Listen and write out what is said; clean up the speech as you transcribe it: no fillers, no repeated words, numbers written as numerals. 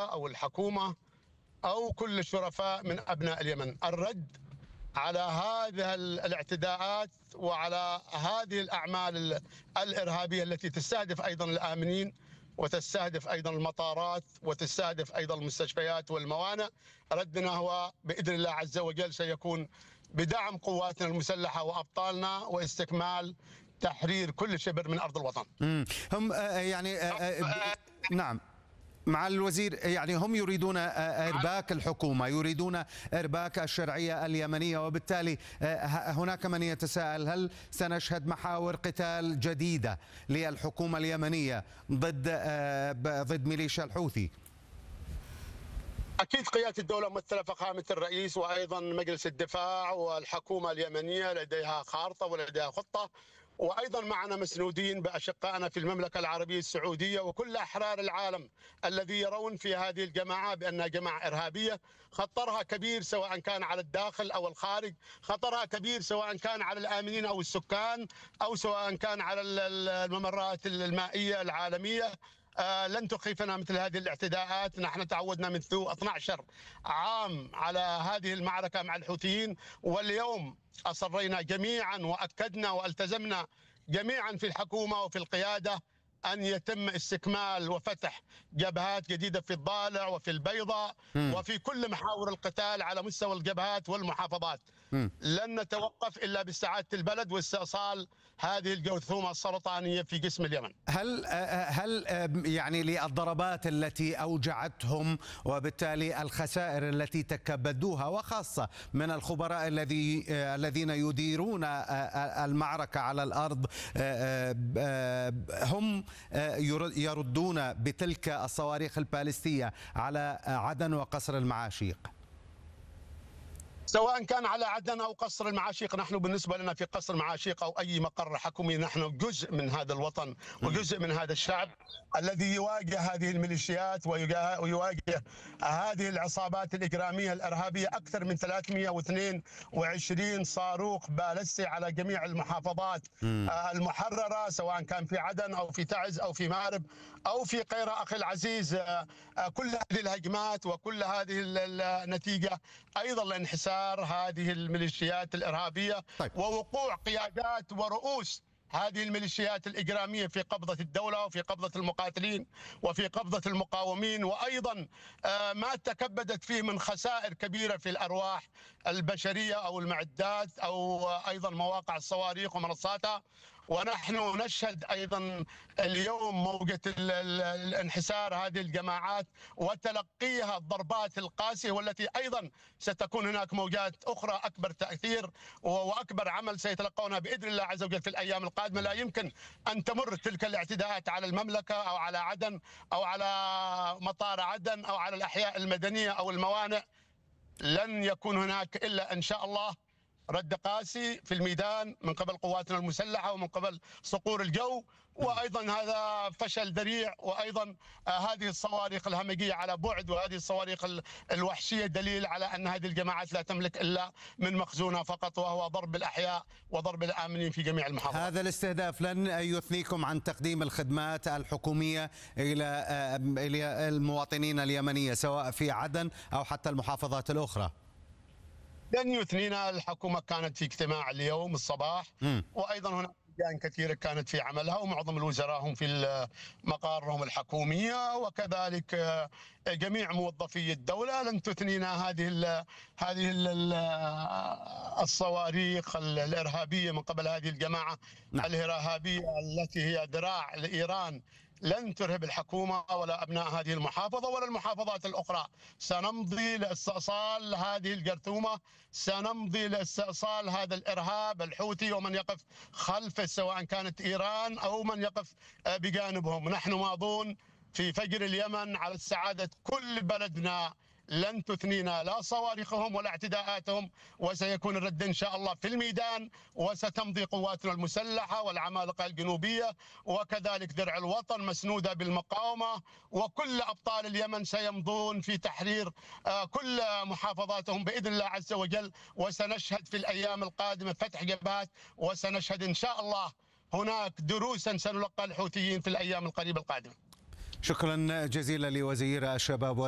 أو الحكومة أو كل الشرفاء من أبناء اليمن الرد على هذه الاعتداءات وعلى هذه الأعمال الإرهابية التي تستهدف أيضا الآمنين وتستهدف أيضا المطارات وتستهدف أيضا المستشفيات والموانئ. ردنا هو بإذن الله عز وجل سيكون بدعم قواتنا المسلحة وأبطالنا واستكمال تحرير كل شبر من أرض الوطن. هم يعني نعم مع الوزير، يعني هم يريدون إرباك الحكومة، يريدون إرباك الشرعية اليمنية، وبالتالي هناك من يتساءل هل سنشهد محاور قتال جديدة للحكومة اليمنية ضد ميليشيا الحوثي؟ أكيد قيادة الدولة ممثلة فخامة الرئيس وأيضا مجلس الدفاع والحكومة اليمنية لديها خارطة ولديها خطة، وأيضا معنا مسنودين بأشقائنا في المملكة العربية السعودية وكل أحرار العالم الذي يرون في هذه الجماعة بأنها جماعة إرهابية. خطرها كبير سواء كان على الداخل أو الخارج، خطرها كبير سواء كان على الآمنين أو السكان أو سواء كان على الممرات المائية العالمية. لن تخيفنا مثل هذه الاعتداءات. نحن تعودنا منذ 12 عام على هذه المعركة مع الحوثيين، واليوم أصرينا جميعا وأكدنا والتزمنا جميعا في الحكومة وفي القيادة أن يتم استكمال وفتح جبهات جديدة في الضالع وفي البيضاء وفي كل محاور القتال على مستوى الجبهات والمحافظات. لن نتوقف إلا باستعادة البلد واستئصال هذه الجرثومة السرطانية في جسم اليمن. هل يعني للضربات التي أوجعتهم وبالتالي الخسائر التي تكبدوها، وخاصة من الخبراء الذين يديرون المعركة على الأرض، هم يردون بتلك الصواريخ البالستية على عدن وقصر المعاشيق؟ سواء كان على عدن أو قصر المعاشيق، نحن بالنسبة لنا في قصر المعاشيق أو أي مقر حكومي نحن جزء من هذا الوطن وجزء من هذا الشعب الذي يواجه هذه الميليشيات ويواجه هذه العصابات الإجرامية الإرهابية. أكثر من 322 صاروخ بالستي على جميع المحافظات المحررة، سواء كان في عدن أو في تعز أو في مأرب أو في قيرة أخي العزيز. كل هذه الهجمات وكل هذه النتيجة أيضا لانحسار هذه الميليشيات الإرهابية. طيب. ووقوع قيادات ورؤوس هذه الميليشيات الإجرامية في قبضة الدولة وفي قبضة المقاتلين وفي قبضة المقاومين، وأيضا ما تكبدت فيه من خسائر كبيرة في الأرواح البشرية أو المعدات أو أيضا مواقع الصواريخ ومنصاتها. ونحن نشهد أيضا اليوم موجة الانحسار هذه الجماعات وتلقيها الضربات القاسية، والتي أيضا ستكون هناك موجات أخرى أكبر تأثير وأكبر عمل سيتلقونها بإذن الله عز وجل في الأيام القادمة. لا يمكن أن تمر تلك الاعتداءات على المملكة أو على عدن أو على مطار عدن أو على الأحياء المدنية أو الموانئ. لن يكون هناك إلا إن شاء الله رد قاسي في الميدان من قبل قواتنا المسلحة ومن قبل صقور الجو، وأيضا هذا فشل ذريع، وأيضا هذه الصواريخ الهمجية على بعد وهذه الصواريخ الوحشية دليل على أن هذه الجماعات لا تملك إلا من مخزونها فقط، وهو ضرب الأحياء وضرب الآمنين في جميع المحافظات. هذا الاستهداف لن يثنيكم عن تقديم الخدمات الحكومية إلى المواطنين اليمنية سواء في عدن أو حتى المحافظات الأخرى؟ لن يثنينا. الحكومة كانت في اجتماع اليوم الصباح، وأيضا هناك لجان كثيرة كانت في عملها، ومعظم الوزراء هم في مقارهم الحكومية، وكذلك جميع موظفي الدولة. لن تثنينا هذه الصواريخ الإرهابية من قبل هذه الجماعة الإرهابية التي هي ذراع لإيران. لن ترهب الحكومة ولا أبناء هذه المحافظة ولا المحافظات الأخرى. سنمضي لاستئصال هذه الجرثومة، سنمضي لاستئصال هذا الإرهاب الحوثي ومن يقف خلفه سواء كانت إيران أو من يقف بجانبهم. نحن ماضون في فجر اليمن على سعادة كل بلدنا. لن تثنينا لا صواريخهم ولا اعتداءاتهم، وسيكون الرد إن شاء الله في الميدان، وستمضي قواتنا المسلحة والعمالقة الجنوبية وكذلك درع الوطن مسنودة بالمقاومة، وكل أبطال اليمن سيمضون في تحرير كل محافظاتهم بإذن الله عز وجل. وسنشهد في الأيام القادمة فتح جبهات، وسنشهد إن شاء الله هناك دروسا سنلقى الحوثيين في الأيام القريبة القادمة. شكرا جزيلا لوزير الشباب